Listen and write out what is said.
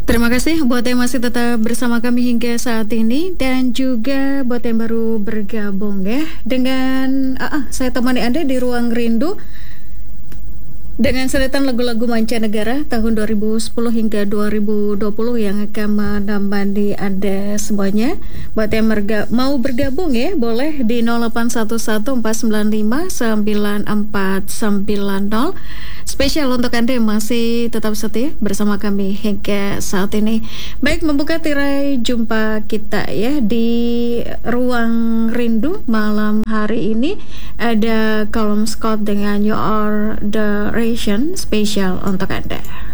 Terima kasih buat yang masih tetap bersama kami hingga saat ini dan juga buat yang baru bergabung ya. Dengan saya temani Anda di Ruang Rindu dengan sedetan lagu-lagu mancanegara tahun 2010 hingga 2020 yang akan menemani Anda semuanya. Buat yang mau bergabung ya, boleh di 0811494990. Spesial untuk Anda yang masih tetap setia bersama kami hingga saat ini. Baik, membuka tirai jumpa kita ya di Ruang Rindu malam hari ini ada Callum Scott dengan You Are The Ration spesial untuk Anda.